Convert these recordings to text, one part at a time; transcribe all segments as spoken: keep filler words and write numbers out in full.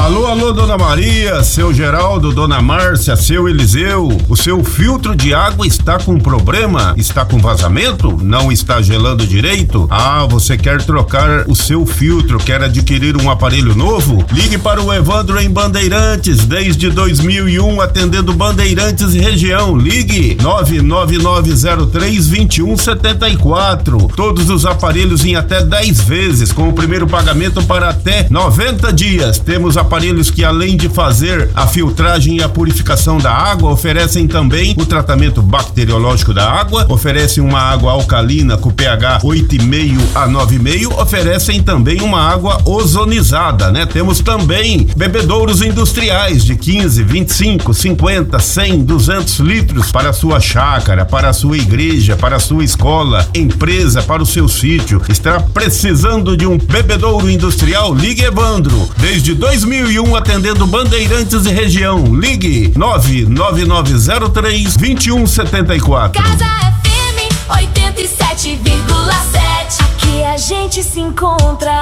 Alô, alô, Dona Maria, seu Geraldo, Dona Márcia, seu Eliseu, o seu filtro de água está com problema? Está com vazamento? Não está gelando direito? Ah, você quer trocar o seu filtro, quer adquirir um aparelho novo? Ligue para o Evandro em Bandeirantes, desde dois mil e um atendendo Bandeirantes e região. Ligue nove nove nove zero três, dois um sete quatro. Todos os aparelhos em até dez vezes, com o primeiro pagamento para até noventa dias. Temos aparelhos que, além de fazer a filtragem e a purificação da água, oferecem também o tratamento bacteriológico da água, oferecem uma água alcalina com pH oito vírgula cinco a nove vírgula cinco, oferecem também uma água ozonizada, né? Temos também bebedouros industriais de quinze, vinte e cinco, cinquenta, cem, duzentos litros para a sua chácara, para a sua igreja, para a sua escola, empresa, para o seu sítio. Está precisando de um bebedouro industrial? Ligue Evandro, desde dois mil e um atendendo Bandeirantes e região. Ligue nove nove nove zero três, dois um sete quatro. Casa F M oitenta e sete vírgula sete, aqui a gente se encontra.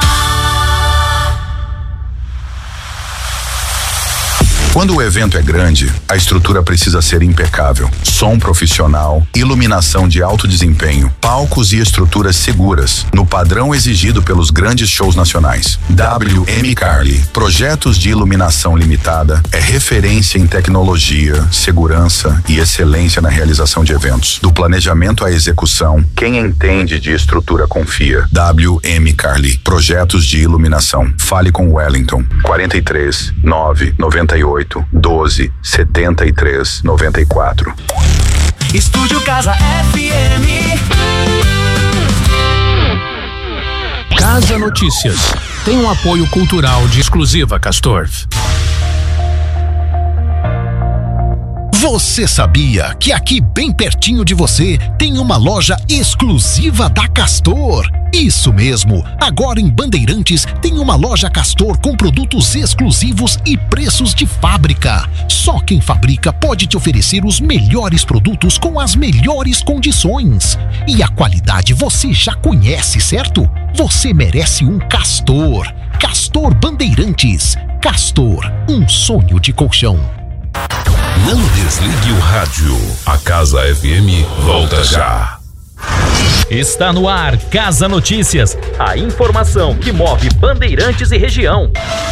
Quando o evento é grande, a estrutura precisa ser impecável. Som profissional, iluminação de alto desempenho, palcos e estruturas seguras, no padrão exigido pelos grandes shows nacionais. W M Carli, projetos de iluminação limitada, é referência em tecnologia, segurança e excelência na realização de eventos. Do planejamento à execução, quem entende de estrutura confia. W M Carli, projetos de iluminação. Fale com Wellington, quarenta e três, nove, noventa e oito, doze, setenta e três, noventa e quatro. Estúdio Casa F M. Casa Notícias tem um apoio cultural de Exclusiva Castor. Você sabia que aqui bem pertinho de você tem uma loja exclusiva da Castor? Isso mesmo, agora em Bandeirantes tem uma loja Castor com produtos exclusivos e preços de fábrica. Só quem fabrica pode te oferecer os melhores produtos com as melhores condições. E a qualidade você já conhece, certo? Você merece um Castor. Castor Bandeirantes. Castor, um sonho de colchão. Não desligue o rádio. A Casa F M volta já. Está no ar Casa Notícias, a informação que move Bandeirantes e região.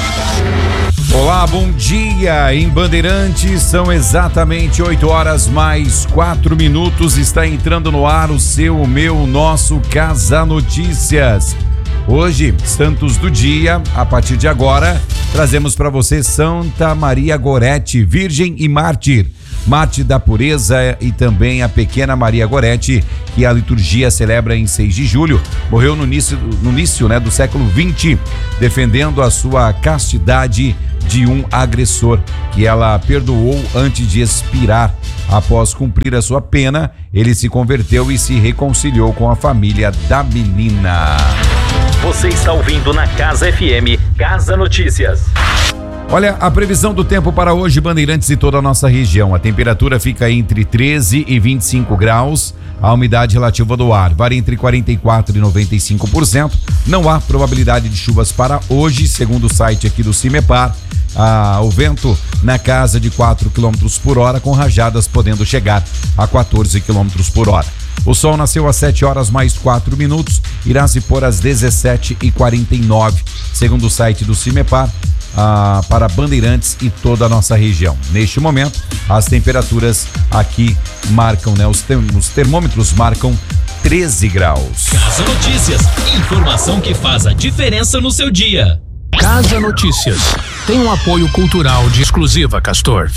Olá, bom dia. Em Bandeirantes são exatamente oito horas mais quatro minutos. Está entrando no ar o seu, o meu, nosso Casa Notícias. Hoje, Santos do Dia, a partir de agora, trazemos para você Santa Maria Gorete, Virgem e Mártir. Mártir da Pureza e também a pequena Maria Gorete, que a liturgia celebra em seis de julho, morreu no início, no início né, do século vinte, defendendo a sua castidade de um agressor, que ela perdoou antes de expirar. Após cumprir a sua pena, ele se converteu e se reconciliou com a família da menina. Você está ouvindo na Casa F M, Casa Notícias. Olha, a previsão do tempo para hoje, Bandeirantes e toda a nossa região. A temperatura fica entre treze e vinte e cinco graus. A umidade relativa do ar varia entre quarenta e quatro e noventa e cinco por cento. Não há probabilidade de chuvas para hoje, segundo o site aqui do CIMEPAR. Ah, o vento na casa de quatro quilômetros por hora, com rajadas podendo chegar a quatorze quilômetros por hora. O sol nasceu às sete horas mais quatro minutos, irá se pôr às dezessete e quarenta e nove, segundo o site do CIMEPAR. Ah, para Bandeirantes e toda a nossa região. Neste momento, as temperaturas aqui marcam, né? Os, term- os termômetros marcam treze graus. Casa Notícias, informação que faz a diferença no seu dia. Casa Notícias tem um apoio cultural de Exclusiva Castor.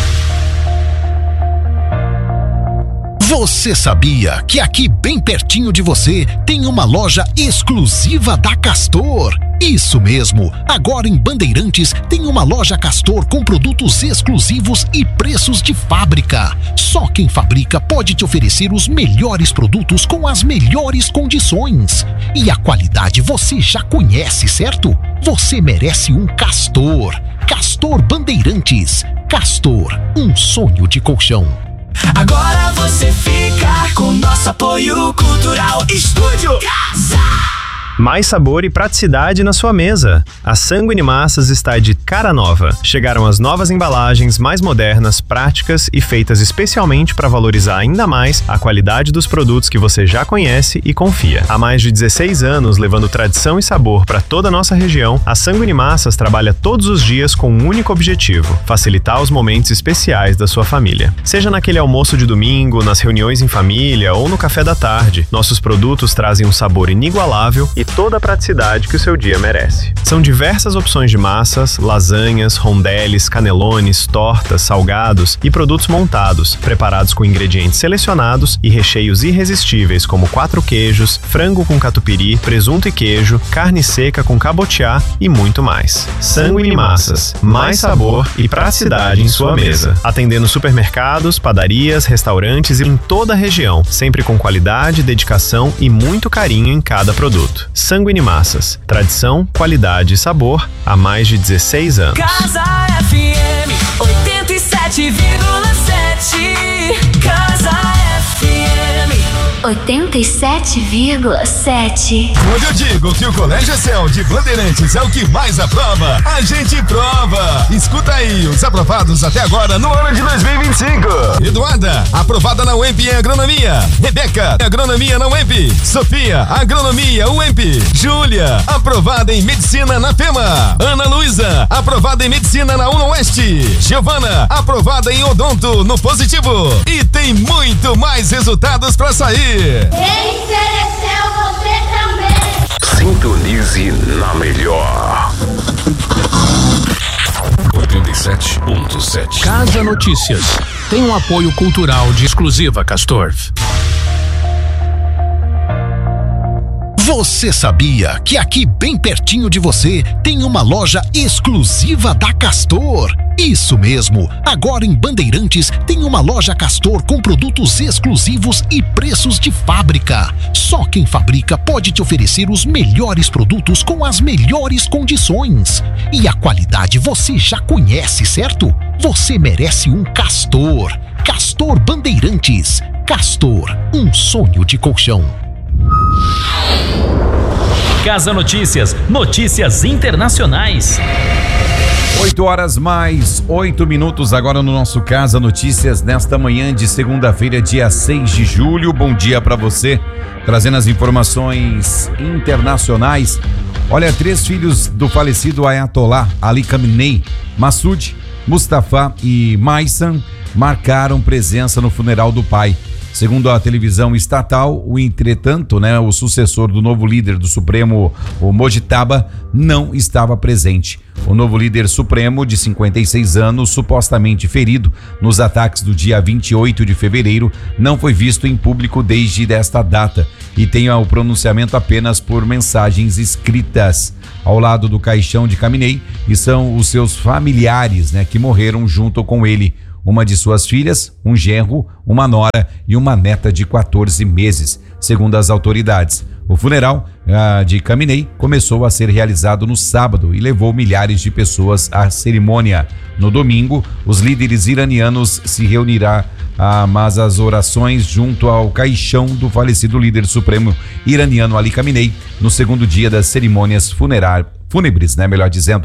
Você sabia que aqui bem pertinho de você tem uma loja exclusiva da Castor? Isso mesmo, agora em Bandeirantes tem uma loja Castor com produtos exclusivos e preços de fábrica. Só quem fabrica pode te oferecer os melhores produtos com as melhores condições. E a qualidade você já conhece, certo? Você merece um Castor. Castor Bandeirantes. Castor, um sonho de colchão. Agora você fica com nosso apoio cultural. Estúdio Casa. Mais sabor e praticidade na sua mesa. A Sanguine Massas está de cara nova. Chegaram as novas embalagens mais modernas, práticas e feitas especialmente para valorizar ainda mais a qualidade dos produtos que você já conhece e confia. Há mais de dezesseis anos, levando tradição e sabor para toda a nossa região, a Sanguine Massas trabalha todos os dias com um único objetivo: facilitar os momentos especiais da sua família. Seja naquele almoço de domingo, nas reuniões em família ou no café da tarde, nossos produtos trazem um sabor inigualável e toda a praticidade que o seu dia merece. São diversas opções de massas, lasanhas, rondeles, canelones, tortas, salgados e produtos montados, preparados com ingredientes selecionados e recheios irresistíveis como quatro queijos, frango com catupiry, presunto e queijo, carne seca com cabotiá e muito mais. Sanguine Massas, mais sabor e praticidade em sua mesa. Atendendo supermercados, padarias, restaurantes e em toda a região, sempre com qualidade, dedicação e muito carinho em cada produto. Sanguine Massas, tradição, qualidade e sabor há mais de dezesseis anos. Casa F M oitenta e sete vírgula sete. Casa F M oitenta e sete vírgula sete. Quando eu digo que o Colégio Excel de Bandeirantes é o que mais aprova, a gente prova. Escuta aí os aprovados até agora no ano de dois mil e vinte e cinco. Eduarda, aprovada na U E M P em Agronomia. Rebeca, Agronomia na U E M P. Sofia, Agronomia U E M P. Júlia, aprovada em Medicina na FEMA. Ana Luísa, aprovada em Medicina na UNOeste. Giovana, aprovada em Odonto no Positivo. E tem muito mais resultados pra sair. Quem mereceu você também. Sintonize na melhor. oitenta e sete ponto sete. Casa Notícias. Tem um apoio cultural de Exclusiva Castor. Você sabia que aqui bem pertinho de você tem uma loja exclusiva da Castor? Isso mesmo! Agora em Bandeirantes tem uma loja Castor com produtos exclusivos e preços de fábrica. Só quem fabrica pode te oferecer os melhores produtos com as melhores condições. E a qualidade você já conhece, certo? Você merece um Castor. Castor Bandeirantes. Castor, um sonho de colchão. Casa Notícias, notícias internacionais. oito horas mais oito minutos agora no nosso Casa Notícias nesta manhã de segunda-feira, dia seis de julho. Bom dia para você, trazendo as informações internacionais. Olha, três filhos do falecido Ayatollah Ali Khamenei, Massoud, Mustafa e Maysan, marcaram presença no funeral do pai. Segundo a televisão estatal, o entretanto, né, o sucessor do novo líder do Supremo, o Mojtaba, não estava presente. O novo líder supremo, de cinquenta e seis anos, supostamente ferido nos ataques do dia vinte e oito de fevereiro, não foi visto em público desde desta data e tem o pronunciamento apenas por mensagens escritas. Ao lado do caixão de Khamenei estão os seus familiares, né, que morreram junto com ele. Uma de suas filhas, um genro, uma nora e uma neta de quatorze meses, segundo as autoridades. O funeral ah, de Khamenei começou a ser realizado no sábado e levou milhares de pessoas à cerimônia. No domingo, os líderes iranianos se reunirão, ah, mas as orações junto ao caixão do falecido líder supremo iraniano Ali Khamenei no segundo dia das cerimônias funerárias. Fúnebres, né? Melhor dizendo.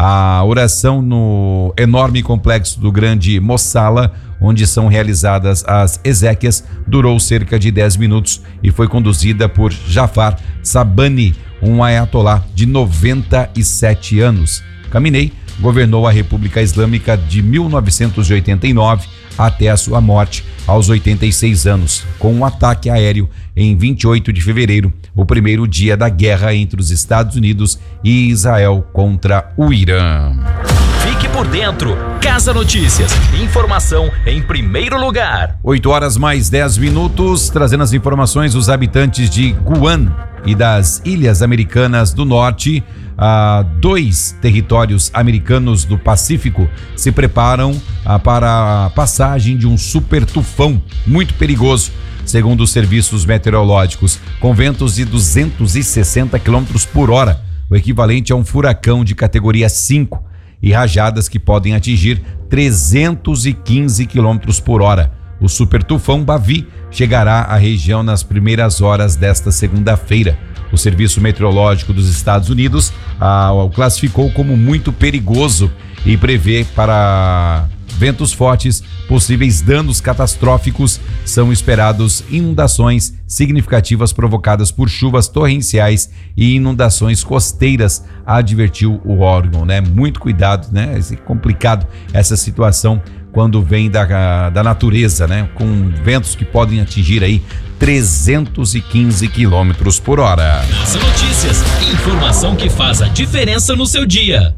A oração no enorme complexo do Grande Mossala, onde são realizadas as exéquias, durou cerca de dez minutos e foi conduzida por Jafar Sabani, um ayatolá de noventa e sete anos. Khamenei governou a República Islâmica de mil novecentos e oitenta e nove até a sua morte aos oitenta e seis anos, com um ataque aéreo em vinte e oito de fevereiro, o primeiro dia da guerra entre os Estados Unidos e Israel contra o Irã. Fique por dentro. Casa Notícias. Informação em primeiro lugar. oito horas mais dez minutos, trazendo as informações. Os habitantes de Guam e das Ilhas Americanas do Norte, ah, dois territórios americanos do Pacífico, se preparam ah, para a passagem de um super tufão muito perigoso, segundo os serviços meteorológicos, com ventos de duzentos e sessenta quilômetros por hora, o equivalente a um furacão de categoria cinco, e rajadas que podem atingir trezentos e quinze quilômetros por hora. O super tufão Bavi chegará à região nas primeiras horas desta segunda-feira. O Serviço Meteorológico dos Estados Unidos ah, o classificou como muito perigoso e prevê para ventos fortes, possíveis danos catastróficos, são esperados inundações significativas provocadas por chuvas torrenciais e inundações costeiras, advertiu o órgão, né? Muito cuidado, né? É complicado essa situação quando vem da, da natureza, né? Com ventos que podem atingir aí trezentos e quinze quilômetros por hora. Casa Notícias, informação que faz a diferença no seu dia.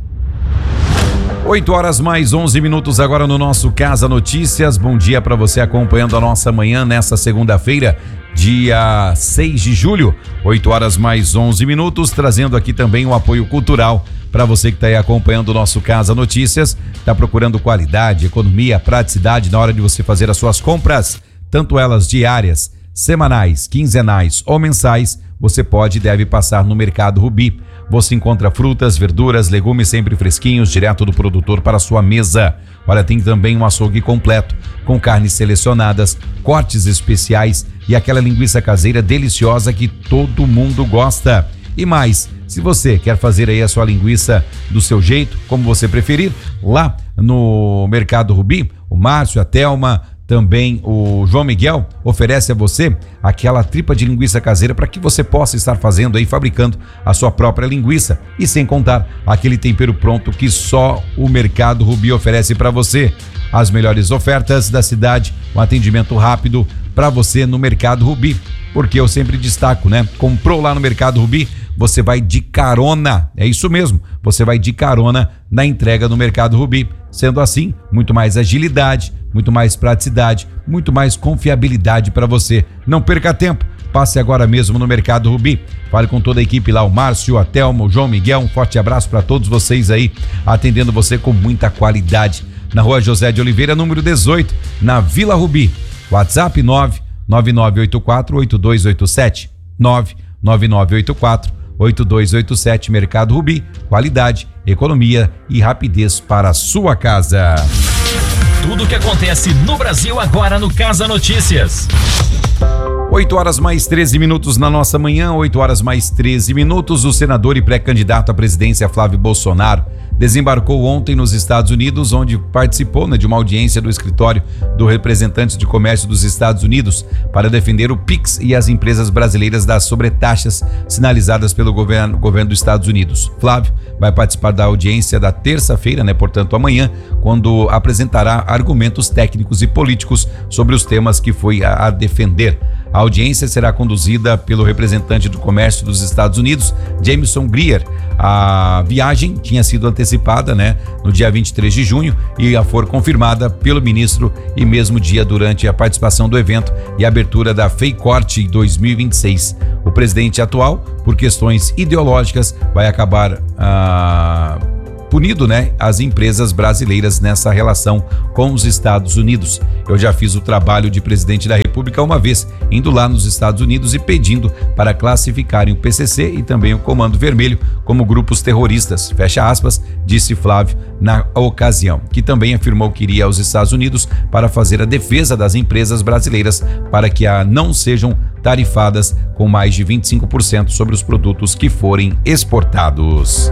oito horas mais onze minutos agora no nosso Casa Notícias. Bom dia para você acompanhando a nossa manhã nessa segunda-feira, dia seis de julho. oito horas mais onze minutos, trazendo aqui também um apoio cultural para você que está aí acompanhando o nosso Casa Notícias. Está procurando qualidade, economia, praticidade na hora de você fazer as suas compras, tanto elas diárias, semanais, quinzenais ou mensais. Você pode e deve passar no Mercado Rubi. Você encontra frutas, verduras, legumes sempre fresquinhos, direto do produtor para a sua mesa. Olha, tem também um açougue completo, com carnes selecionadas, cortes especiais e aquela linguiça caseira deliciosa que todo mundo gosta. E mais, se você quer fazer aí a sua linguiça do seu jeito, como você preferir, lá no Mercado Rubi, o Márcio, a Thelma, também o João Miguel oferece a você aquela tripa de linguiça caseira para que você possa estar fazendo aí, fabricando a sua própria linguiça, e sem contar aquele tempero pronto que só o Mercado Rubi oferece para você. As melhores ofertas da cidade, um atendimento rápido para você no Mercado Rubi, porque eu sempre destaco, né? Comprou lá no Mercado Rubi, você vai de carona, é isso mesmo, você vai de carona na entrega no Mercado Rubi. Sendo assim, muito mais agilidade, muito mais praticidade, muito mais confiabilidade para você. Não perca tempo, passe agora mesmo no Mercado Rubi. Fale com toda a equipe lá, o Márcio, a Thelma, o João Miguel. Um forte abraço para todos vocês aí, atendendo você com muita qualidade. Na Rua José de Oliveira, número dezoito, na Vila Rubi. WhatsApp nove nove nove oito quatro oito dois oito sete, nove nove nove oito quatro oito dois oito sete. Mercado Rubi, qualidade, economia e rapidez para a sua casa. Tudo o que acontece no Brasil agora no Casa Notícias. oito horas mais treze minutos na nossa manhã, oito horas mais treze minutos. O senador e pré-candidato à presidência Flávio Bolsonaro desembarcou ontem nos Estados Unidos, onde participou, né, de uma audiência do escritório do representante de comércio dos Estados Unidos para defender o Pix e as empresas brasileiras das sobretaxas sinalizadas pelo governo, governo dos Estados Unidos. Flávio vai participar da audiência da terça-feira, né, portanto amanhã, quando apresentará argumentos técnicos e políticos sobre os temas que foi a, a defender. A audiência será conduzida pelo representante do comércio dos Estados Unidos, Jameson Greer. A viagem tinha sido antecipada, né, no dia vinte e três de junho e foi confirmada pelo ministro e mesmo dia durante a participação do evento e abertura da FEICORT dois mil e vinte e seis. O presidente atual, por questões ideológicas, vai acabar ah, punido, né, as empresas brasileiras nessa relação com os Estados Unidos. Eu já fiz o trabalho de presidente da República uma vez, indo lá nos Estados Unidos e pedindo para classificarem o P C C e também o Comando Vermelho como grupos terroristas, fecha aspas, disse Flávio na ocasião, que também afirmou que iria aos Estados Unidos para fazer a defesa das empresas brasileiras para que a não sejam tarifadas com mais de vinte e cinco por cento sobre os produtos que forem exportados.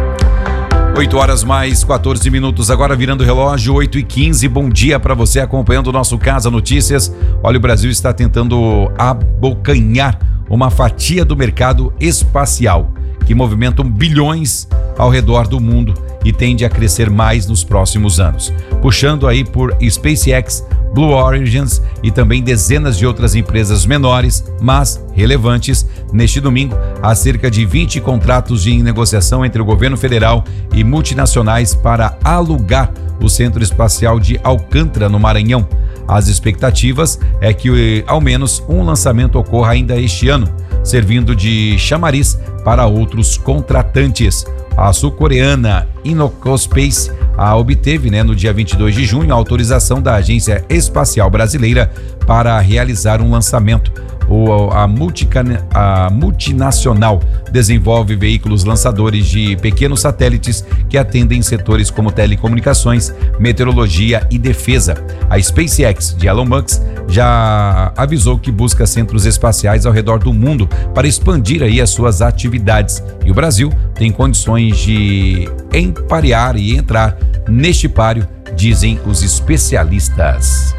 oito horas mais quatorze minutos, agora virando o relógio, oito e quinze. Bom dia para você acompanhando o nosso Casa Notícias. Olha, o Brasil está tentando abocanhar uma fatia do mercado espacial, que movimentam bilhões ao redor do mundo e tende a crescer mais nos próximos anos, puxando aí por SpaceX, Blue Origins e também dezenas de outras empresas menores, mas relevantes. Neste domingo, há cerca de vinte contratos em negociação entre o governo federal e multinacionais para alugar o Centro Espacial de Alcântara, no Maranhão. As expectativas é que ao menos um lançamento ocorra ainda este ano, servindo de chamariz para outros contratantes. A sul-coreana Inocospace a obteve, né, no dia vinte e dois de junho, a autorização da Agência Espacial Brasileira para realizar um lançamento. O, a, multicane, a multinacional desenvolve veículos lançadores de pequenos satélites que atendem setores como telecomunicações, meteorologia e defesa. A SpaceX de Elon Musk já avisou que busca centros espaciais ao redor do mundo para expandir aí as suas atividades. E o Brasil tem condições de emparear e entrar neste páreo, dizem os especialistas.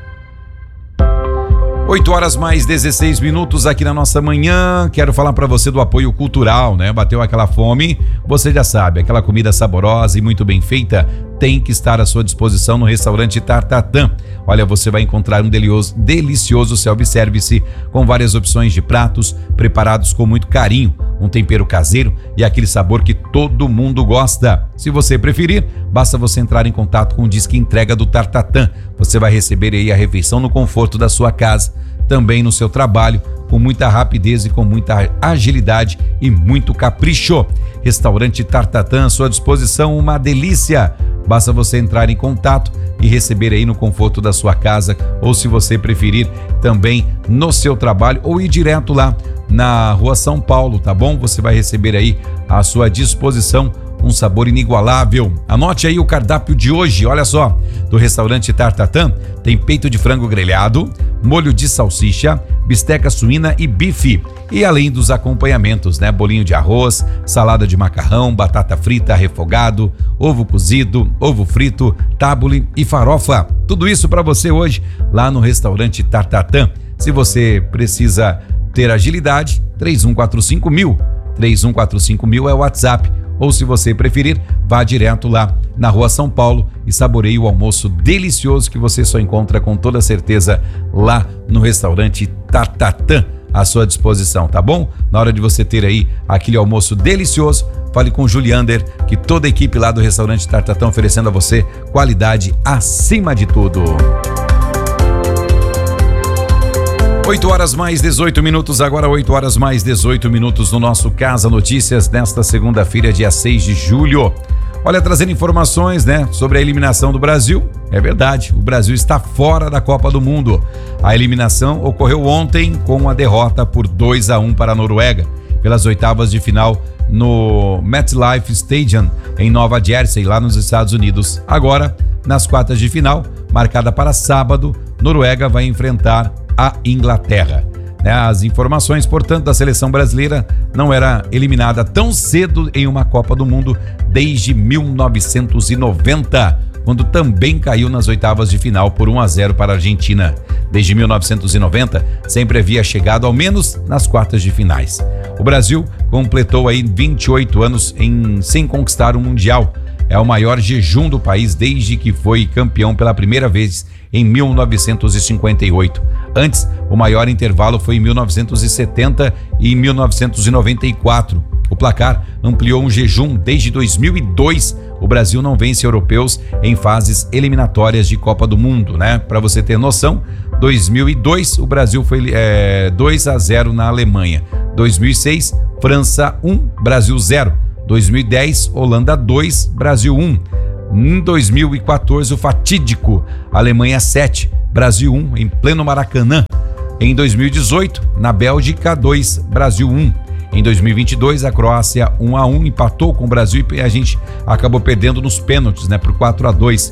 oito horas mais dezesseis minutos aqui na nossa manhã. Quero falar para você do apoio cultural, né? Bateu aquela fome, você já sabe, aquela comida saborosa e muito bem feita tem que estar à sua disposição no restaurante Tartatã. Olha, você vai encontrar um delicioso, delicioso self-service com várias opções de pratos preparados com muito carinho, um tempero caseiro e aquele sabor que todo mundo gosta. Se você preferir, basta você entrar em contato com o Disque Entrega do Tartatã. Você vai receber aí a refeição no conforto da sua casa, também no seu trabalho, com muita rapidez e com muita agilidade e muito capricho. Restaurante Tartatã à sua disposição, uma delícia. Basta você entrar em contato e receber aí no conforto da sua casa, ou se você preferir, também no seu trabalho, ou ir direto lá na Rua São Paulo, tá bom? Você vai receber aí à sua disposição um sabor inigualável. Anote aí o cardápio de hoje, olha só, do restaurante Tartatã. Tem peito de frango grelhado, molho de salsicha, bisteca suína e bife. E além dos acompanhamentos, né? Bolinho de arroz, salada de macarrão, batata frita, refogado, ovo cozido, ovo frito, tabule e farofa. Tudo isso para você hoje lá no restaurante Tartatã. Se você precisa ter agilidade, três um quatro cinco mil. três um quatro cinco mil é o WhatsApp. Ou se você preferir, vá direto lá na Rua São Paulo e saboreie o almoço delicioso que você só encontra com toda certeza lá no restaurante Tartatã à sua disposição, tá bom? Na hora de você ter aí aquele almoço delicioso, fale com o Juliander, que toda a equipe lá do restaurante Tartatã oferecendo a você qualidade acima de tudo. oito horas mais dezoito minutos, agora oito horas mais dezoito minutos no nosso Casa Notícias nesta segunda-feira, dia seis de julho. Olha, trazendo informações, né, sobre a eliminação do Brasil. É verdade, o Brasil está fora da Copa do Mundo. A eliminação ocorreu ontem com uma derrota por dois a um para a Noruega, pelas oitavas de final no MetLife Stadium em Nova Jersey, lá nos Estados Unidos. Agora, nas quartas de final, marcada para sábado, Noruega vai enfrentar a Inglaterra. As informações, portanto, da seleção brasileira não era eliminada tão cedo em uma Copa do Mundo desde mil novecentos e noventa, quando também caiu nas oitavas de final por um a zero para a Argentina. Desde mil novecentos e noventa, sempre havia chegado ao menos nas quartas de finais. O Brasil completou aí vinte e oito anos em, sem conquistar um Mundial. É o maior jejum do país desde que foi campeão pela primeira vez em mil novecentos e cinquenta e oito. Antes, o maior intervalo foi em mil novecentos e setenta e em mil novecentos e noventa e quatro. O placar ampliou um jejum desde dois mil e dois. O Brasil não vence europeus em fases eliminatórias de Copa do Mundo, né? Para você ter noção, dois mil e dois o Brasil foi é, dois a zero na Alemanha. dois mil e seis, França um, Brasil zero. dois mil e dez, Holanda dois, Brasil um. Em dois mil e quatorze, o fatídico Alemanha sete, Brasil um, em pleno Maracanã. Em dois mil e dezoito, na Bélgica dois, Brasil um. Em dois mil e vinte e dois, a Croácia um a um empatou com o Brasil e a gente acabou perdendo nos pênaltis, né, por quatro a dois.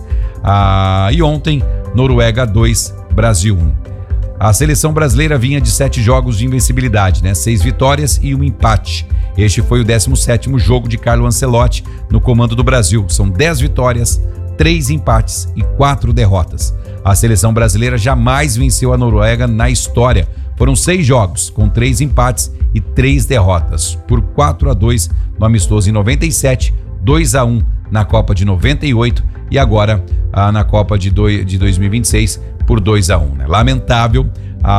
Ah, e ontem, Noruega dois, Brasil um. A seleção brasileira vinha de sete jogos de invencibilidade, né? Seis vitórias e um empate. Este foi o décimo sétimo jogo de Carlo Ancelotti no comando do Brasil. São dez vitórias, três empates e quatro derrotas. A seleção brasileira jamais venceu a Noruega na história. Foram seis jogos, com três empates e três derrotas. Por quatro a dois no amistoso em noventa e sete, dois a um na Copa de noventa e oito e agora ah, na Copa de, do, de dois mil e vinte e seis por dois a um. Né? Lamentável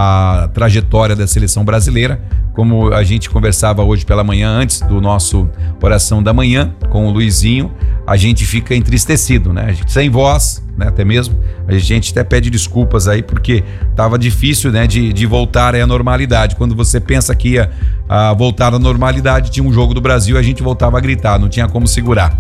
a trajetória da seleção brasileira, como a gente conversava hoje pela manhã, antes do nosso Oração da Manhã, com o Luizinho, a gente fica entristecido, né? A gente, sem voz, né? Até mesmo, a gente até pede desculpas aí, porque tava difícil, né? De, de voltar à normalidade. Quando você pensa que ia a, voltar à normalidade, tinha um jogo do Brasil e a gente voltava a gritar, não tinha como segurar.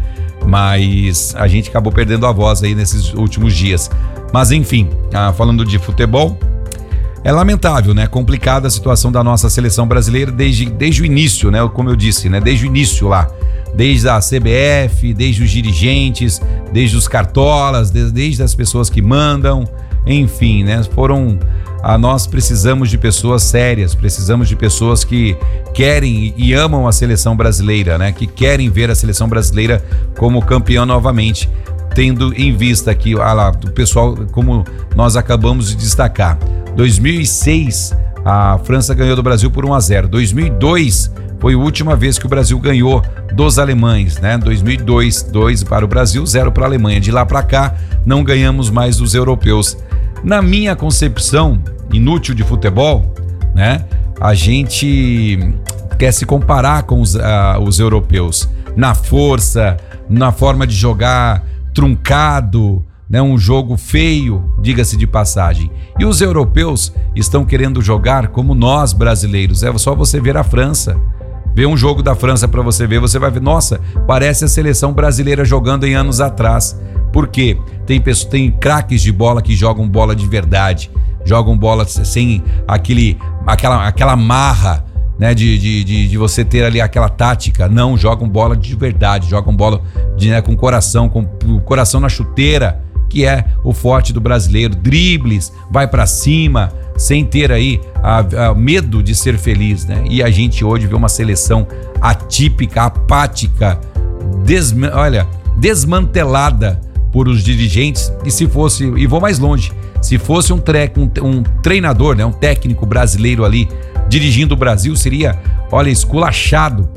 Mas a gente acabou perdendo a voz aí nesses últimos dias. Mas enfim, ah, falando de futebol, é lamentável, né? Complicada a situação da nossa seleção brasileira desde, desde o início, né? Como eu disse, né? Desde o início lá. Desde a C B F, desde os dirigentes, desde os cartolas, desde, desde as pessoas que mandam, enfim, né? Foram... A nós precisamos de pessoas sérias, precisamos de pessoas que querem e amam a seleção brasileira, né? Que querem ver a seleção brasileira como campeã novamente, tendo em vista aqui, ah lá, o pessoal, como nós acabamos de destacar, dois mil e seis a França ganhou do Brasil por um a zero, dois mil e dois foi a última vez que o Brasil ganhou dos alemães, né? dois mil e dois, dois para o Brasil, zero para a Alemanha. De lá para cá, não ganhamos mais dos europeus. Na minha concepção inútil de futebol, né? A gente quer se comparar com os, uh, os europeus na força, na forma de jogar truncado, né? Um jogo feio, diga-se de passagem. E os europeus estão querendo jogar como nós brasileiros. É só você ver a França. Ver um jogo da França para você ver, você vai ver, nossa, parece a seleção brasileira jogando em anos atrás. Por quê? Tem, tem craques de bola que jogam bola de verdade, jogam bola sem aquele, aquela, aquela marra, né, de, de, de, de você ter ali aquela tática. Não, jogam bola de verdade, jogam bola de, né, com coração, com o coração na chuteira, que é o forte do brasileiro. Dribles, vai pra cima, sem ter aí a, a medo de ser feliz, né? E a gente hoje vê uma seleção atípica, apática, desma, olha, desmantelada por os dirigentes. E se fosse, e vou mais longe, se fosse um, tre, um, um treinador, né, um técnico brasileiro ali dirigindo o Brasil, seria, olha, esculachado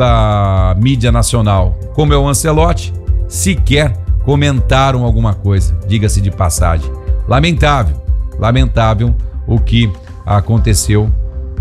pela mídia nacional. Como é o Ancelotti, sequer comentaram alguma coisa, diga-se de passagem. Lamentável, lamentável o que aconteceu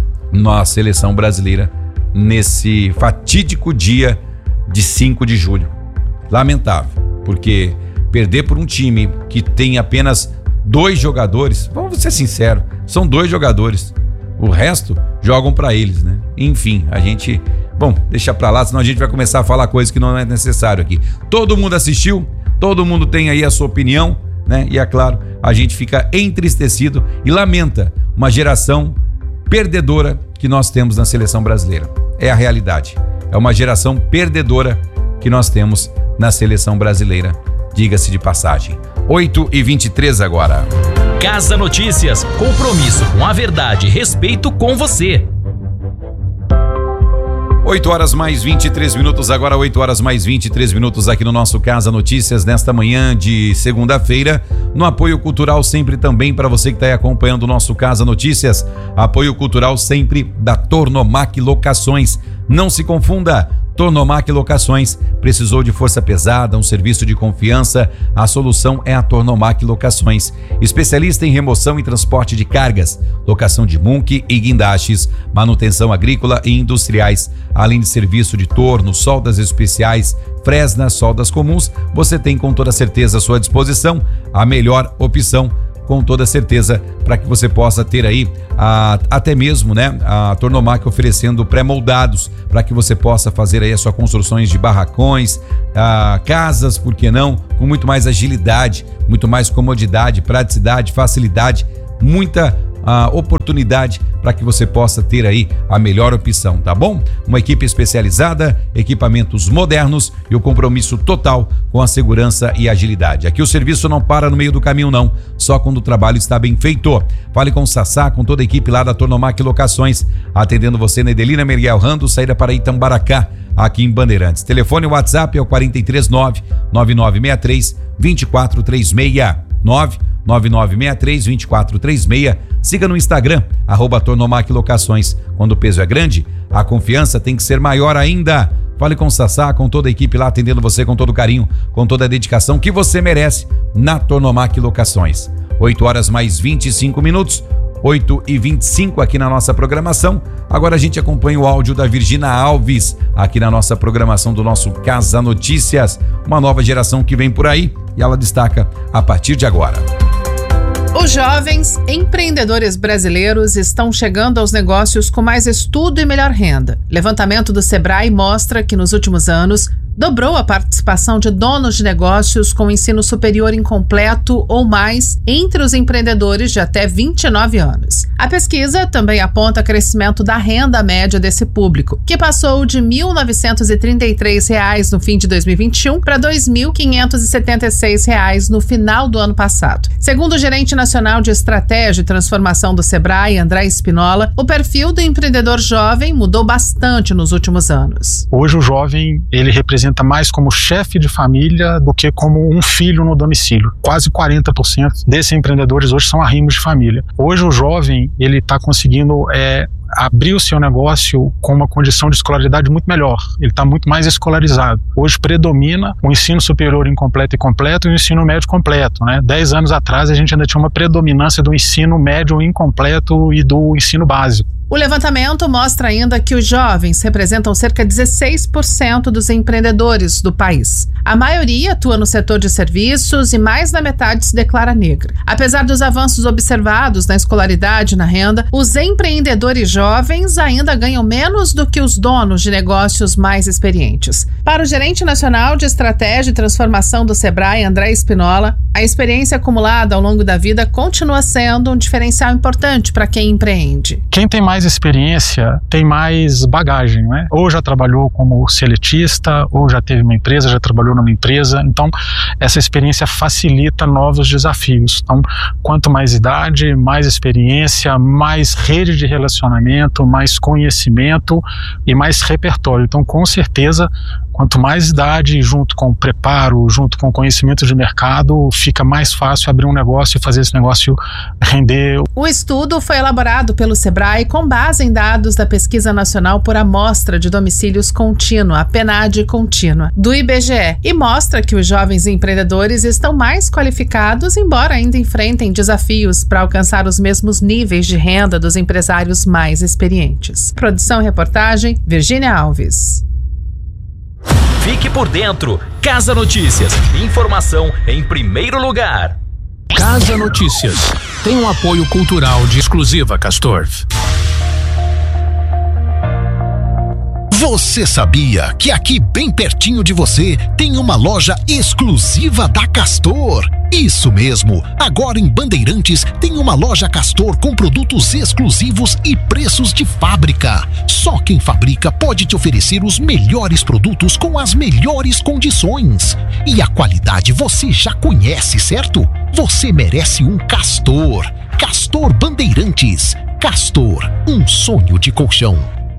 na seleção brasileira nesse fatídico dia de cinco de julho. Lamentável, porque perder por um time que tem apenas dois jogadores, vamos ser sinceros, são dois jogadores, o resto jogam para eles, né? Enfim, a gente, bom, deixa pra lá, senão a gente vai começar a falar coisas que não é necessário aqui. Todo mundo assistiu, todo mundo tem aí a sua opinião, né? E é claro, a gente fica entristecido e lamenta uma geração perdedora que nós temos na seleção brasileira. É a realidade. É uma geração perdedora que nós temos na seleção brasileira, diga-se de passagem. oito e vinte e três agora. Casa Notícias, compromisso com a verdade e respeito com você. oito horas mais vinte e três minutos, agora oito horas mais vinte e três minutos aqui no nosso Casa Notícias, nesta manhã de segunda-feira, no apoio cultural sempre também para você que está aí acompanhando o nosso Casa Notícias, apoio cultural sempre da Tornomac Locações. Não se confunda, Tornomac Locações, precisou de força pesada, um serviço de confiança, a solução é a Tornomac Locações, especialista em remoção e transporte de cargas, locação de munque e guindastes, manutenção agrícola e industriais, além de serviço de torno, soldas especiais, fresnas, soldas comuns, você tem com toda certeza à sua disposição a melhor opção, com toda certeza, para que você possa ter aí a, até mesmo, né, a Tornomac oferecendo pré-moldados para que você possa fazer aí as suas construções de barracões, a, casas, por que não, com muito mais agilidade, muito mais comodidade, praticidade, facilidade, muita a oportunidade para que você possa ter aí a melhor opção, tá bom? Uma equipe especializada, equipamentos modernos e o compromisso total com a segurança e agilidade. Aqui o serviço não para no meio do caminho não, só quando o trabalho está bem feito. Fale com o Sassá, com toda a equipe lá da Tornomac Locações, atendendo você na Edelina Miguel Rando, saída para Itambaracá, aqui em Bandeirantes. Telefone e WhatsApp é o quatro três nove, nove nove seis três, dois quatro três seis, nove nove nove seis três, dois quatro três seis. Siga no Instagram, arroba Tornomac Locações. Quando o peso é grande, a confiança tem que ser maior ainda. Fale com o Sassá, com toda a equipe lá atendendo você com todo o carinho, com toda a dedicação que você merece na Tornomac Locações. oito horas mais vinte e cinco minutos, oito e vinte e cinco aqui na nossa programação. Agora a gente acompanha o áudio da Virgina Alves aqui na nossa programação do nosso Casa Notícias. Uma nova geração que vem por aí e ela destaca a partir de agora. Os jovens empreendedores brasileiros estão chegando aos negócios com mais estudo e melhor renda. Levantamento do Sebrae mostra que nos últimos anos, dobrou a participação de donos de negócios com ensino superior incompleto ou mais entre os empreendedores de até vinte e nove anos. A pesquisa também aponta crescimento da renda média desse público, que passou de mil novecentos e trinta e três reais no fim de dois mil e vinte e um para dois mil quinhentos e setenta e seis reais no final do ano passado. Segundo o gerente nacional de estratégia e transformação do Sebrae, André Espinola, o perfil do empreendedor jovem mudou bastante nos últimos anos. Hoje o jovem, ele representa mais como chefe de família do que como um filho no domicílio. Quase quarenta por cento desses empreendedores hoje são arrimos de família. Hoje o jovem, ele está conseguindo é, abrir o seu negócio com uma condição de escolaridade muito melhor. Ele está muito mais escolarizado. Hoje predomina o ensino superior incompleto e completo e o ensino médio completo, né? Dez anos atrás a gente ainda tinha uma predominância do ensino médio incompleto e do ensino básico. O levantamento mostra ainda que os jovens representam cerca de dezesseis por cento dos empreendedores do país. A maioria atua no setor de serviços e mais da metade se declara negra. Apesar dos avanços observados na escolaridade e na renda, os empreendedores jovens ainda ganham menos do que os donos de negócios mais experientes. Para o gerente nacional de estratégia e transformação do Sebrae, André Espinola, a experiência acumulada ao longo da vida continua sendo um diferencial importante para quem empreende. Quem tem mais experiência tem mais bagagem, né? Ou já trabalhou como seletista, ou já teve uma empresa, já trabalhou numa empresa. Então, essa experiência facilita novos desafios. Então, quanto mais idade, mais experiência, mais rede de relacionamento, mais conhecimento e mais repertório. Então, com certeza, quanto mais idade, junto com o preparo, junto com o conhecimento de mercado, fica mais fácil abrir um negócio e fazer esse negócio render. O estudo foi elaborado pelo Sebrae com base em dados da Pesquisa Nacional por Amostra de Domicílios Contínua, a PNAD Contínua, do I B G E, e mostra que os jovens empreendedores estão mais qualificados, embora ainda enfrentem desafios para alcançar os mesmos níveis de renda dos empresários mais experientes. Produção e reportagem, Virgínia Alves. Fique por dentro. Casa Notícias. Informação em primeiro lugar. Casa Notícias. Tem um apoio cultural de Exclusiva Castor. Você sabia que aqui bem pertinho de você tem uma loja exclusiva da Castor? Isso mesmo! Agora em Bandeirantes tem uma loja Castor com produtos exclusivos e preços de fábrica. Só quem fabrica pode te oferecer os melhores produtos com as melhores condições. E a qualidade você já conhece, certo? Você merece um Castor. Castor Bandeirantes. Castor, um sonho de colchão.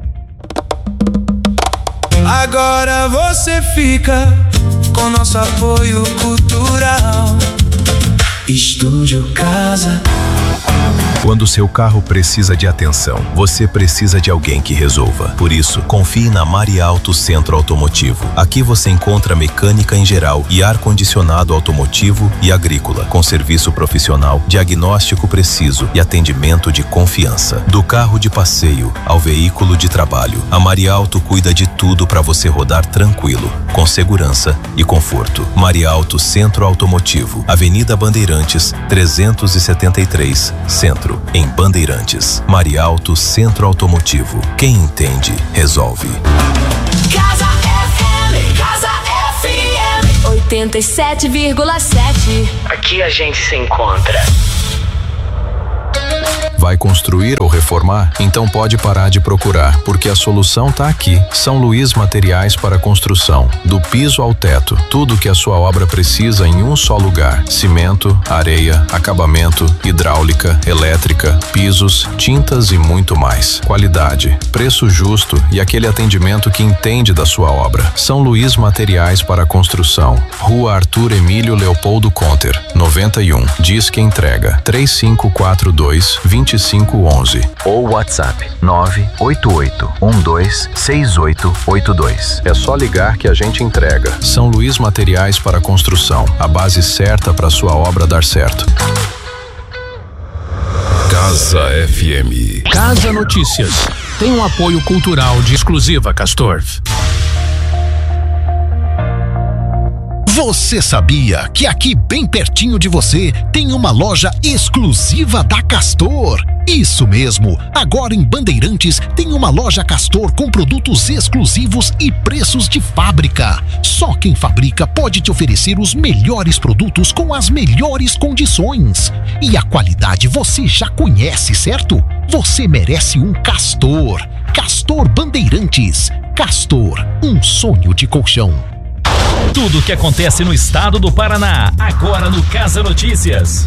Agora você fica com nosso apoio cultural. Estúdio Casa. Quando seu carro precisa de atenção, você precisa de alguém que resolva. Por isso, confie na Marialto Centro Automotivo. Aqui você encontra mecânica em geral e ar-condicionado automotivo e agrícola, com serviço profissional, diagnóstico preciso e atendimento de confiança. Do carro de passeio ao veículo de trabalho, a Marialto cuida de tudo para você rodar tranquilo, com segurança e conforto. Marialto Centro Automotivo, Avenida Bandeirantes, trezentos e setenta e três, Centro, em Bandeirantes. Marialto Centro Automotivo. Quem entende, resolve. Casa F M, Casa F M oitenta e sete vírgula sete. Aqui a gente se encontra. Vai construir ou reformar? Então pode parar de procurar, porque a solução tá aqui. São Luís Materiais para Construção. Do piso ao teto, tudo que a sua obra precisa em um só lugar. Cimento, areia, acabamento, hidráulica, elétrica, pisos, tintas e muito mais. Qualidade, preço justo e aquele atendimento que entende da sua obra. São Luís Materiais para Construção. Rua Arthur Emílio Leopoldo Conter, noventa e um. Disque entrega três cinco quatro dois, dois cinco um um. Ou WhatsApp nove oito oito um dois seis oito oito dois. É só ligar que a gente entrega. São Luís Materiais para Construção. A base certa para sua obra dar certo. Casa F M. Casa Notícias. Tem um apoio cultural de Exclusiva Castor. Você sabia que aqui bem pertinho de você tem uma loja exclusiva da Castor? Isso mesmo! Agora em Bandeirantes tem uma loja Castor com produtos exclusivos e preços de fábrica. Só quem fabrica pode te oferecer os melhores produtos com as melhores condições. E a qualidade você já conhece, certo? Você merece um Castor. Castor Bandeirantes. Castor, um sonho de colchão. Tudo o que acontece no estado do Paraná, agora no Casa Notícias.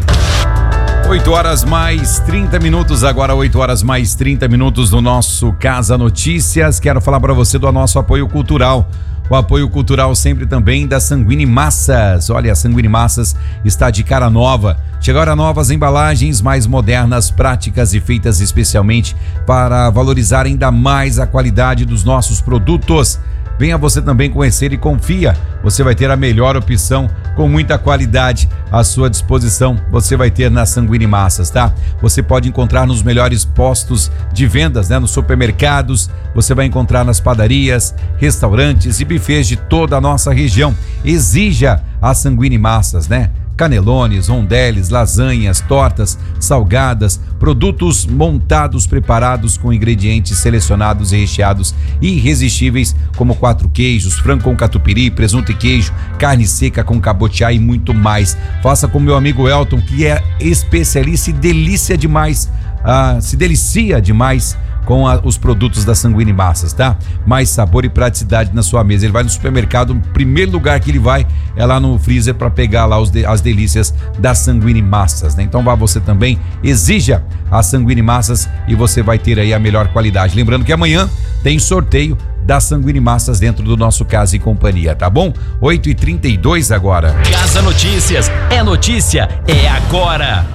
oito horas mais trinta minutos, agora oito horas mais trinta minutos no nosso Casa Notícias. Quero falar para você do nosso apoio cultural. O apoio cultural sempre também da Sanguini Massas. Olha, a Sanguini Massas está de cara nova. Chegaram novas embalagens mais modernas, práticas e feitas especialmente para valorizar ainda mais a qualidade dos nossos produtos. Venha você também conhecer e confia. Você vai ter a melhor opção com muita qualidade à sua disposição. Você vai ter na Sanguini Massas, tá? Você pode encontrar nos melhores postos de vendas, né? Nos supermercados, você vai encontrar nas padarias, restaurantes e bufês de toda a nossa região. Exija a Sanguini Massas, né? Canelones, rondeles, lasanhas, tortas, salgadas, produtos montados, preparados com ingredientes selecionados e recheados irresistíveis, como quatro queijos, frango com catupiry, presunto e queijo, carne seca com cabotiá e muito mais. Faça com meu amigo Elton, que é especialista e delícia demais, ah, se delicia demais com a, os produtos da Sanguini Massas, tá? Mais sabor e praticidade na sua mesa. Ele vai no supermercado, o primeiro lugar que ele vai é lá no freezer para pegar lá os de, as delícias da Sanguini Massas, né? Então vá você também, exija a Sanguini Massas e você vai ter aí a melhor qualidade. Lembrando que amanhã tem sorteio da Sanguini Massas dentro do nosso Casa e Companhia, tá bom? oito e trinta e dois agora. Casa Notícias, é notícia, é agora.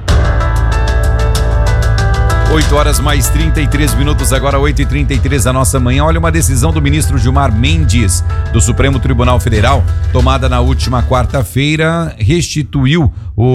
oito horas mais trinta e três minutos, agora oito e trinta e três da nossa manhã. Olha, uma decisão do ministro Gilmar Mendes, do Supremo Tribunal Federal, tomada na última quarta-feira, restituiu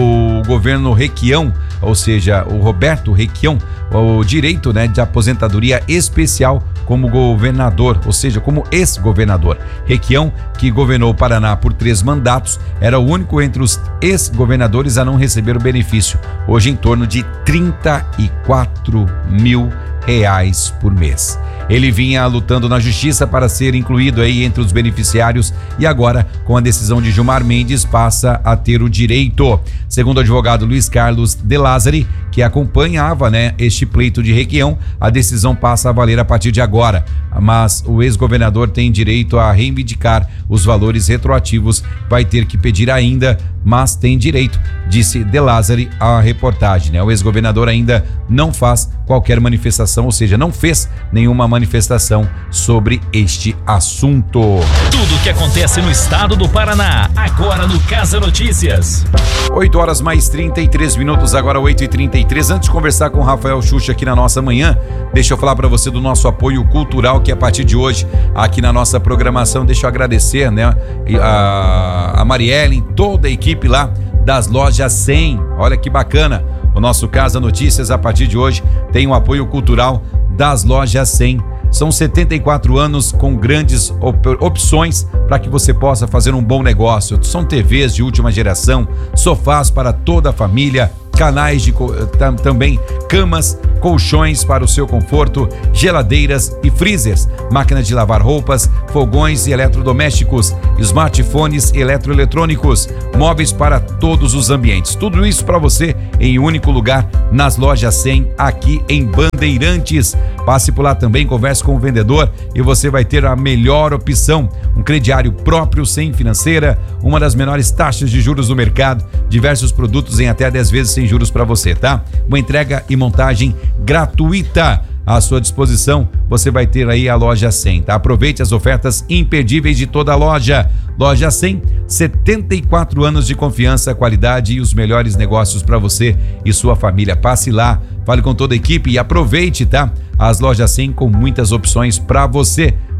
o governo Requião, ou seja, o Roberto Requião, o direito, né, de aposentadoria especial como governador, ou seja, como ex-governador. Requião, que governou o Paraná por três mandatos, era o único entre os ex-governadores a não receber o benefício, hoje em torno de trinta e quatro mil reais por mês. Ele vinha lutando na justiça para ser incluído aí entre os beneficiários e agora, com a decisão de Gilmar Mendes, passa a ter o direito. Segundo o advogado Luiz Carlos de Lázari, que acompanhava, né, este pleito de Requião, a decisão passa a valer a partir de agora, mas o ex-governador tem direito a reivindicar os valores retroativos, vai ter que pedir ainda, mas tem direito, disse de Lázari à reportagem, né? O ex-governador ainda não faz qualquer manifestação, ou seja, não fez nenhuma manifestação sobre este assunto. Tudo o que acontece no estado do Paraná, agora no Casa Notícias. oito horas mais trinta e três minutos, agora oito e trinta e três. Antes de conversar com o Rafael Xuxa aqui na nossa manhã, deixa eu falar para você do nosso apoio cultural, que a partir de hoje, aqui na nossa programação, deixa eu agradecer, né, a, a Marielle, toda a equipe lá das lojas cem. Olha que bacana. O nosso Casa Notícias, a partir de hoje, tem o apoio cultural das lojas cem. São setenta e quatro anos com grandes op- opções para que você possa fazer um bom negócio. São T Vs de última geração, sofás para toda a família, canais de tam, também camas, colchões para o seu conforto, geladeiras e freezers, máquinas de lavar roupas, fogões e eletrodomésticos, smartphones e eletroeletrônicos, móveis para todos os ambientes. Tudo isso para você em um único lugar nas lojas cem, aqui em Bandeirantes. Passe por lá também, converse com o vendedor e você vai ter a melhor opção, um crediário próprio sem financeira, uma das menores taxas de juros do mercado, diversos produtos em até dez vezes sem juros para você, tá? Uma entrega e montagem gratuita à sua disposição. Você vai ter aí a loja cem, tá? Aproveite as ofertas imperdíveis de toda a loja. Loja cem, setenta e quatro anos de confiança, qualidade e os melhores negócios para você e sua família. Passe lá, fale com toda a equipe e aproveite, tá? As lojas cem com muitas opções para você.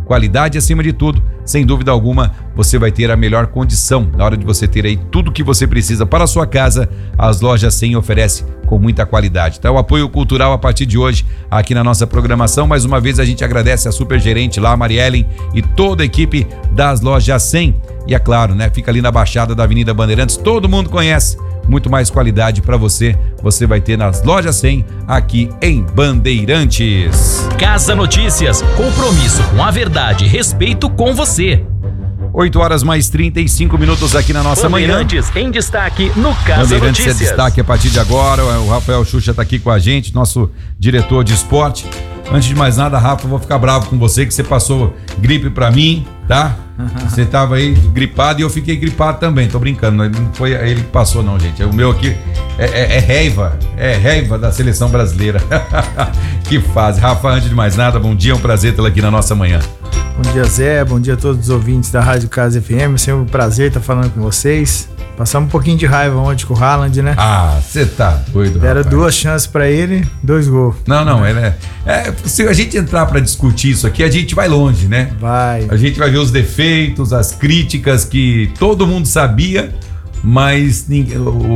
qualidade acima de tudo. Sem dúvida alguma, você vai ter a melhor condição na hora de você ter aí tudo que você precisa para a sua casa. As Lojas cem oferece com muita qualidade. Então, o apoio cultural a partir de hoje aqui na nossa programação. Mais uma vez a gente agradece a supergerente lá, a Mariellen, e toda a equipe das Lojas cem. E é claro, né? Fica ali na Baixada da Avenida Bandeirantes, todo mundo conhece. Muito mais qualidade para você, você vai ter nas Lojas cem aqui em Bandeirantes. Casa Notícias, compromisso com a verdade e respeito com você. oito horas mais trinta e cinco minutos aqui na nossa manhã. Bandeirantes em destaque no Casa Bandeirantes Notícias. é destaque a partir de agora. O Rafael Xuxa tá aqui com a gente, nosso diretor de esporte. Antes de mais nada, Rafa, eu vou ficar bravo com você que você passou gripe pra mim, tá? Você tava aí gripado e eu fiquei gripado também. Tô brincando, não foi ele que passou não, gente. O meu aqui é, é, é raiva, é raiva da seleção brasileira. Que fase. Rafa, antes de mais nada, bom dia, é um prazer tê-la aqui na nossa manhã. Bom dia, Zé, bom dia a todos os ouvintes da Rádio Casa F M, é sempre um prazer estar falando com vocês. Passamos um pouquinho de raiva ontem com o Haaland, né? Ah, você tá doido, Deram duas chances pra ele, dois gols. Não, não, ele é, é, se a gente entrar pra discutir isso aqui, a gente vai longe, né? Vai. A gente vai ver os defeitos, as críticas que todo mundo sabia, mas ninguém,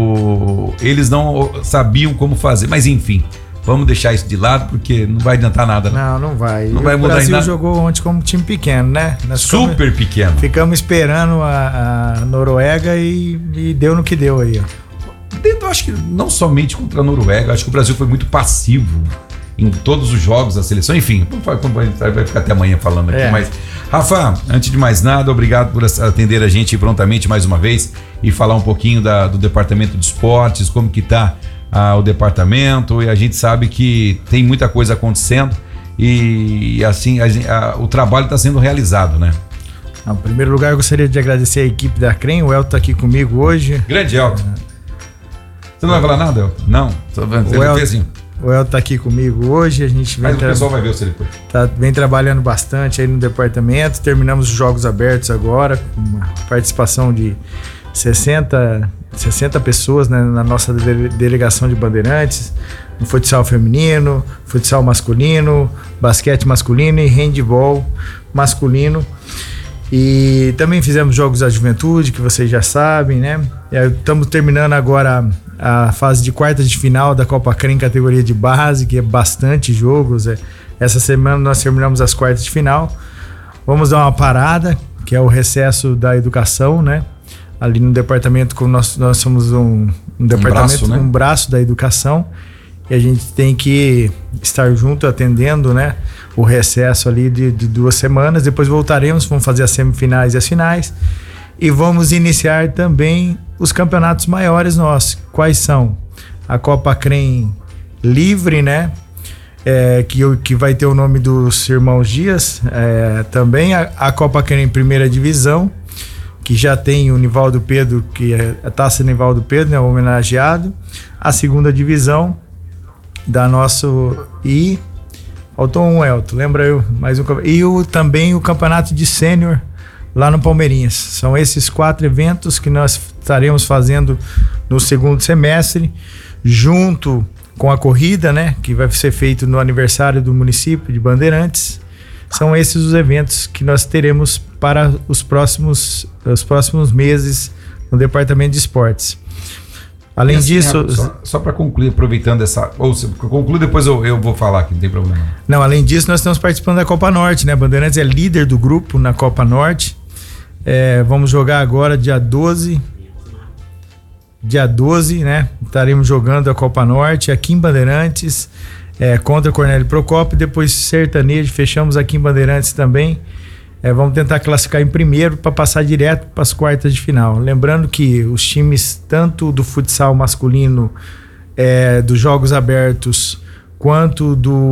o, eles não sabiam como fazer. Mas enfim, vamos deixar isso de lado porque não vai adiantar nada. Não, não, não vai. Não e vai o mudar Brasil nada. jogou ontem como time pequeno, né? Nós Super ficamos, pequeno. Ficamos esperando a, a Noruega e, e deu no que deu aí, ó. Eu acho que não somente contra a Noruega, acho que o Brasil foi muito passivo em todos os jogos da seleção. Enfim, vai ficar até amanhã falando aqui, É. mas Rafa, antes de mais nada, obrigado por atender a gente prontamente mais uma vez e falar um pouquinho da, do Departamento de Esportes, como que tá ah, o departamento, e a gente sabe que tem muita coisa acontecendo e assim a, a, o trabalho está sendo realizado, né? Não, em primeiro lugar, eu gostaria de agradecer a equipe da CREM, o Elton tá aqui comigo hoje. Grande Elton. Você não vai falar nada, Elton? Não, só vai O Elton, assim. o Elton tá aqui comigo hoje, a gente vem Mas o tra- pessoal vai ver você depois. Tá, vem trabalhando bastante aí no departamento. Terminamos os jogos abertos agora, com uma participação de sessenta, sessenta pessoas, né, na nossa de- delegação de Bandeirantes, no futsal feminino, futsal masculino, basquete masculino e handball masculino. E também fizemos jogos da juventude, que vocês já sabem, né? Estamos terminando agora a, a fase de quartas de final da Copa CREM categoria de base, que é bastante jogos. É. Essa semana nós terminamos as quartas de final. Vamos dar uma parada, que é o recesso da educação, né? Ali no departamento, como nós, nós somos um, um departamento, braço, né? um braço da educação, e a gente tem que estar junto atendendo, né, o recesso ali de, de duas semanas. Depois voltaremos, vamos fazer as semifinais e as finais e vamos iniciar também os campeonatos maiores nossos. Quais são? A Copa CREM Livre, né, é, que, que vai ter o nome dos irmãos Dias, é, também a, a Copa CREM Primeira Divisão, que já tem o Nivaldo Pedro, que é a Taça Nivaldo Pedro, né, homenageado. A segunda divisão da nosso e faltou um Elton, lembra eu, mais um e o, também o campeonato de sênior lá no Palmeirinhas. São esses quatro eventos que nós estaremos fazendo no segundo semestre, junto com a corrida, né, que vai ser feito no aniversário do município de Bandeirantes. São esses os eventos que nós teremos para os próximos os próximos meses no departamento de esportes. Além assim, disso... Rafa, só, só para concluir, aproveitando essa... Ou se conclui, depois eu, eu vou falar aqui, não tem problema. Não, além disso, nós estamos participando da Copa Norte, né? Bandeirantes é líder do grupo na Copa Norte. É, vamos jogar agora dia doze. Dia doze, né? Estaremos jogando a Copa Norte aqui em Bandeirantes, é, contra Cornélio Procópio. Depois Sertanejo, fechamos aqui em Bandeirantes também. É, vamos tentar classificar em primeiro para passar direto para as quartas de final. Lembrando que os times, tanto do futsal masculino, é, dos jogos abertos, quanto do